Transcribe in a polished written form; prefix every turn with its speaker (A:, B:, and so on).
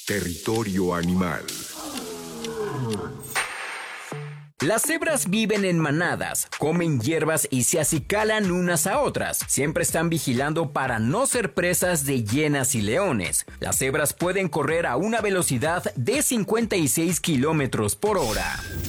A: Territorio animal.
B: Las cebras viven en manadas, comen hierbas y se acicalan unas a otras. Siempre están vigilando para no ser presas de hienas y leones. Las cebras pueden correr a una velocidad de 56 kilómetros por hora.